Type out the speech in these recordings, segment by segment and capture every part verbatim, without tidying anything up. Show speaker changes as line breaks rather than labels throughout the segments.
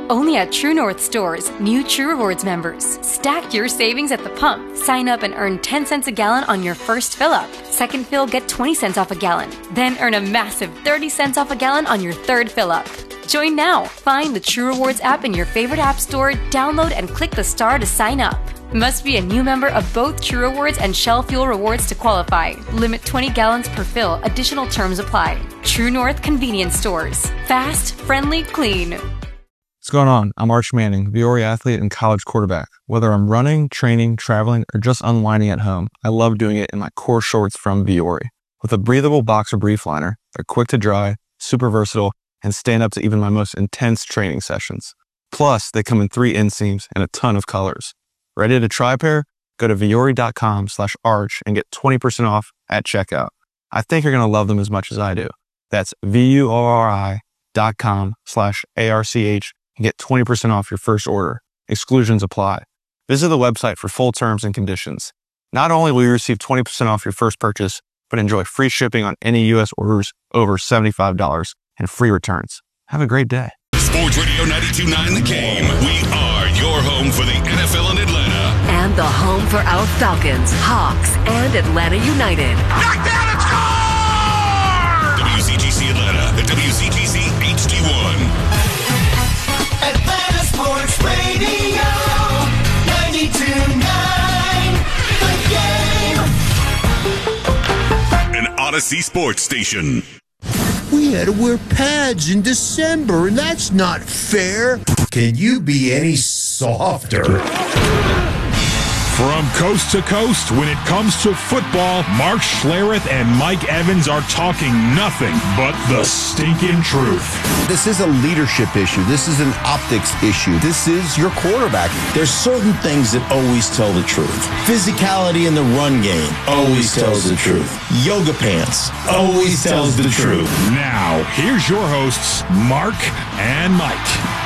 Only at True North stores, new True Rewards members. Stack your savings at the pump. Sign up and earn ten cents a gallon on your first fill-up. Second fill, get twenty cents off a gallon. Then earn a massive thirty cents off a gallon on your third fill-up. Join now. Find the True Rewards app in your favorite app store, download and click the star to sign up. Must be a new member of both True Rewards and Shell Fuel Rewards to qualify. Limit twenty gallons per fill. Additional terms apply. True North Convenience Stores. Fast, friendly, clean.
What's going on? I'm Arch Manning, Viore athlete and college quarterback. Whether I'm running, training, traveling, or just unwinding at home, I love doing it in my core shorts from Viore. With a breathable boxer brief liner, they're quick to dry, super versatile, and stand up to even my most intense training sessions. Plus, they come in three inseams and a ton of colors. Ready to try a pair? Go to Viore.com slash arch and get twenty percent off at checkout. I think you're going to love them as much as I do. That's V-U-O-R-I dot com slash A-R-C-H and get twenty percent off your first order. Exclusions apply. Visit the website for full terms and conditions. Not only will you receive twenty percent off your first purchase, but enjoy free shipping on any U S orders over seventy-five dollars and free returns. Have a great day.
Sports Radio ninety-two point nine The Game. We are your home for the N F L in Atlanta.
And the home for our Falcons, Hawks, and Atlanta United.
Knock down and score! W C G C Atlanta, the W C G C H D one.
Atlanta Sports Radio, ninety-two point nine The Game.
An Odyssey Sports Station.
We had to wear pads in December, and that's not fair. Can you be any softer?
From coast to coast, when it comes to football, Mark Schlereth and Mike Evans are talking nothing but the stinking truth.
This is a leadership issue. This is an optics issue. This is your quarterback. There's certain things that always tell the truth. Physicality in the run game always tells the truth. Yoga pants always tells the truth.
Now, here's your hosts, Mark and Mike.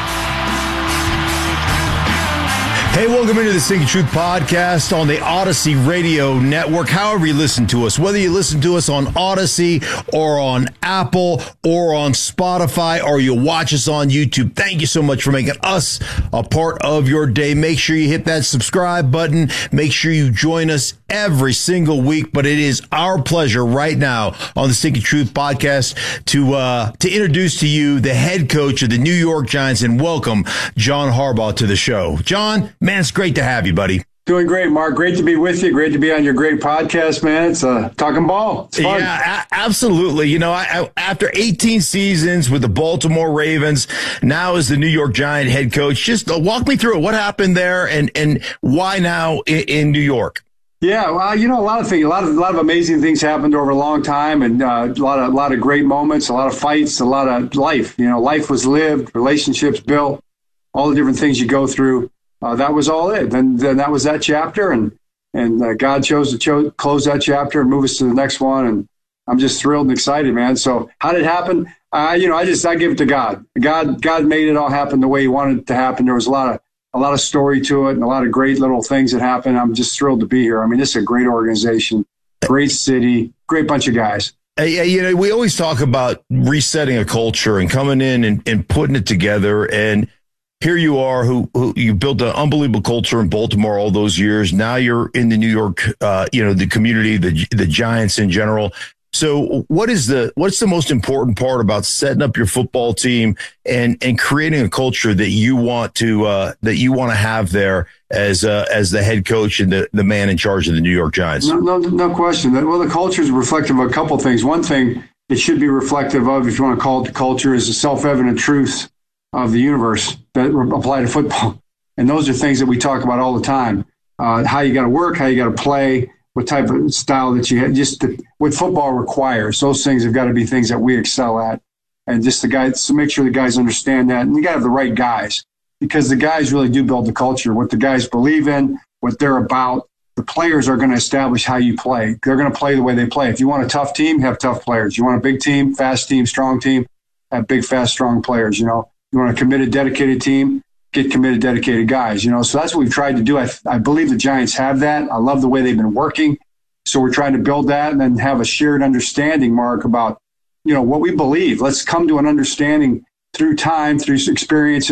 Hey, welcome into the Stinking Truth podcast on the Odyssey Radio Network. However you listen to us, whether you listen to us on Odyssey or on Apple or on Spotify or you watch us on YouTube, thank you so much for making us a part of your day. Make sure you hit that subscribe button. Make sure you join us every single week. But it is our pleasure right now on the Stinking Truth podcast to uh, to introduce to you the head coach of the New York Giants and welcome John Harbaugh to the show. John, man, it's great to have you, buddy.
Doing great, Mark. Great to be with you. Great to be on your great podcast, man. It's uh, talking ball. It's fun.
Yeah, a- absolutely. You know, I, I, after eighteen seasons with the Baltimore Ravens, now as the New York Giant head coach, just uh, walk me through it. What happened there, and and why now in, in New York?
Yeah, well, you know, a lot of things, a lot of a lot of amazing things happened over a long time, and uh, a lot of a lot of great moments, a lot of fights, a lot of life. You know, life was lived, relationships built, all the different things you go through. Uh, that was all it. Then, then that was that chapter, and and uh, God chose to cho- close that chapter and move us to the next one. And I'm just thrilled and excited, man. So how did it happen? Uh, you know, I just I give it to God. God God made it all happen the way He wanted it to happen. There was a lot of a lot of story to it and a lot of great little things that happened. I'm just thrilled to be here. I mean, this is a great organization, great city, great bunch of guys.
Hey, you know, we always talk about resetting a culture and coming in and, and putting it together. And here you are, who, who you built an unbelievable culture in Baltimore all those years. Now you're in the New York, uh, you know, the community, the the Giants in general. So what is the what's the most important part about setting up your football team and and creating a culture that you want to uh, that you want to have there as uh, as the head coach and the, the man in charge of the New York Giants?
No, no, no question. Well, the culture is reflective of a couple of things. One thing it should be reflective of, if you want to call it the culture, is the self-evident truths of the universe that apply to football. And those are things that we talk about all the time. Uh, how you got to work, how you got to play, what type of style that you have, just the, what football requires. Those things have got to be things that we excel at. And just the guys, to make sure the guys understand that. And you got to have the right guys, because the guys really do build the culture, what the guys believe in, what they're about. The players are going to establish how you play. They're going to play the way they play. If you want a tough team, have tough players. You want a big team, fast team, strong team, have big, fast, strong players. You know, you want a committed, dedicated team, get committed, dedicated guys, you know. So that's what we've tried to do. I, I believe the Giants have that. I love the way they've been working. So we're trying to build that and then have a shared understanding, Mark, about, you know, what we believe. Let's come to an understanding through time, through experience,